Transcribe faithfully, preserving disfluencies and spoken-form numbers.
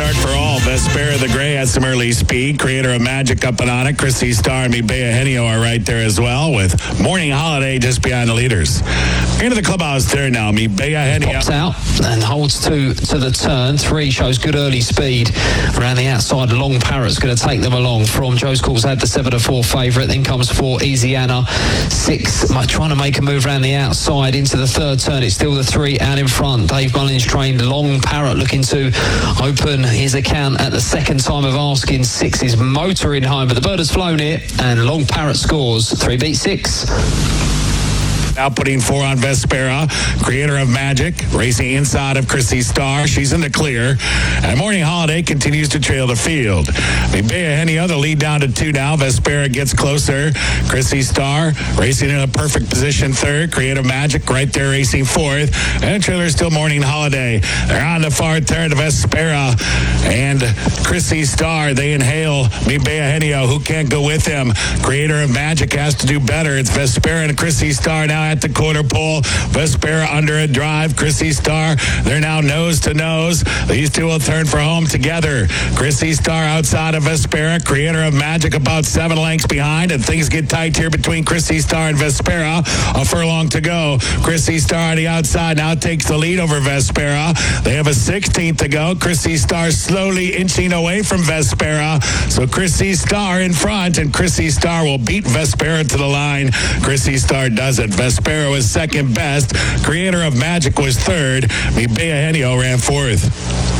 start for all. Vespera the Gray has some early speed. Creator of Magic up and on it. Chrissy Star and Mibea Henio are right there as well, with Morning Holiday just behind the leaders. Into the clubhouse turn now. Mibea Henio pops out and holds two to the turn. Three shows good early speed around the outside. Long Parrot's going to take them along from Joe's Calls had the seven to four favourite. Then comes four Easiana. Six trying to make a move around the outside into the third turn. It's still the three out in front. Dave Mullins trained. Long Parrot looking to open his account at the second time of asking. Six is motoring home, but the bird has flown it, and Long Parrot scores. Three beat six. Now putting four on Vespera, Creator of Magic, racing inside of Chrissy Star. She's in the clear. And Morning Holiday continues to trail the field. Mibea Henio, the lead down to two now. Vespera gets closer. Chrissy Star racing in a perfect position third. Creative Magic right there racing fourth. And the trailer still Morning Holiday. They're on the far third. Vespera and Chrissy Star. They inhale Mibea Henio, who can't go with him. Creator of Magic has to do better. It's Vespera and Chrissy Star now at the quarter pole. Vespera under a drive. Chrissy Star, they're now nose to nose. These two will turn for home together. Chrissy Star outside of Vespera. Creator of Magic about seven lengths behind, and things get tight here between Chrissy Star and Vespera. A furlong to go. Chrissy Star on the outside now takes the lead over Vespera. They have a sixteenth to go. Chrissy Star slowly inching away from Vespera. So Chrissy Star in front, and Chrissy Star will beat Vespera to the line. Chrissy Star does it. Vespera was second best. Creator of Magic was third. Mibea Henio ran fourth.